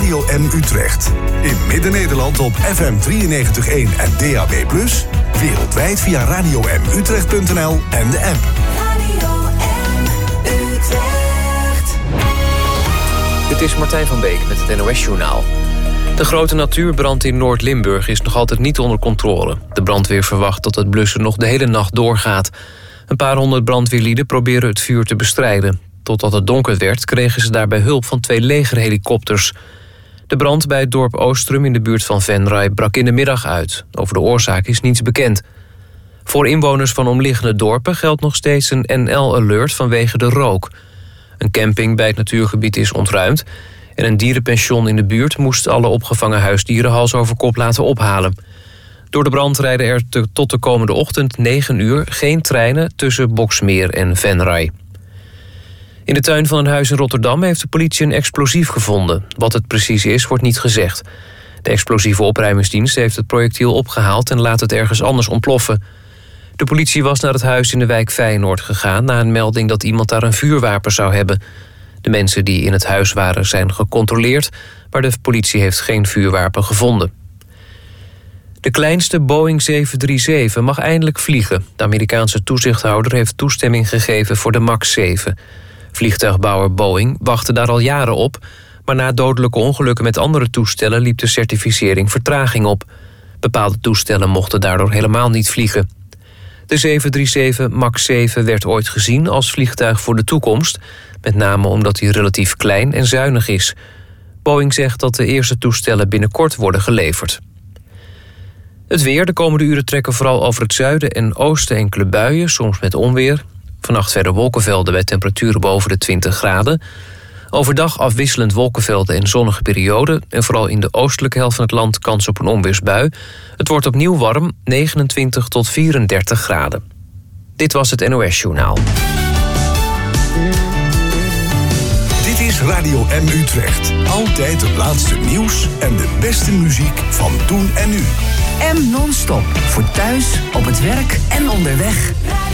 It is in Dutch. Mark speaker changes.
Speaker 1: Radio M Utrecht. In Midden-Nederland op FM 93.1 en DAB+. Wereldwijd via radiomutrecht.nl en de app.
Speaker 2: Radio M Utrecht.
Speaker 3: Dit is Martijn van Beek met het NOS-journaal. De grote natuurbrand in Noord-Limburg is nog altijd niet onder controle. De brandweer verwacht dat het blussen nog de hele nacht doorgaat. Een paar honderd brandweerlieden proberen het vuur te bestrijden. Totdat het donker werd kregen ze daarbij hulp van 2 legerhelikopters. De brand bij het dorp Oostrum in de buurt van Venray brak in de middag uit. Over de oorzaak is niets bekend. Voor inwoners van omliggende dorpen geldt nog steeds een NL-alert vanwege de rook. Een camping bij het natuurgebied is ontruimd en een dierenpension in de buurt moest alle opgevangen huisdieren hals over kop laten ophalen. Door de brand rijden er tot de komende ochtend 9 uur geen treinen tussen Boxmeer en Venray. In de tuin van een huis in Rotterdam heeft de politie een explosief gevonden. Wat het precies is, wordt niet gezegd. De explosieve opruimingsdienst heeft het projectiel opgehaald en laat het ergens anders ontploffen. De politie was naar het huis in de wijk Feyenoord gegaan na een melding dat iemand daar een vuurwapen zou hebben. De mensen die in het huis waren zijn gecontroleerd, maar de politie heeft geen vuurwapen gevonden. De kleinste Boeing 737 mag eindelijk vliegen. De Amerikaanse toezichthouder heeft toestemming gegeven voor de MAX 7. Vliegtuigbouwer Boeing wachtte daar al jaren op, maar na dodelijke ongelukken met andere toestellen liep de certificering vertraging op. Bepaalde toestellen mochten daardoor helemaal niet vliegen. De 737 MAX 7 werd ooit gezien als vliegtuig voor de toekomst, met name omdat hij relatief klein en zuinig is. Boeing zegt dat de eerste toestellen binnenkort worden geleverd. Het weer, de komende uren trekken vooral over het zuiden en oosten enkele buien, soms met onweer. Vannacht verder wolkenvelden bij temperaturen boven de 20 graden. Overdag afwisselend wolkenvelden en zonnige perioden. En vooral in de oostelijke helft van het land kans op een onweersbui. Het wordt opnieuw warm, 29 tot 34 graden. Dit was het NOS-journaal.
Speaker 1: Dit is Radio M Utrecht. Altijd het laatste nieuws en de beste muziek van toen en nu.
Speaker 4: M non-stop. Voor thuis, op het werk en onderweg.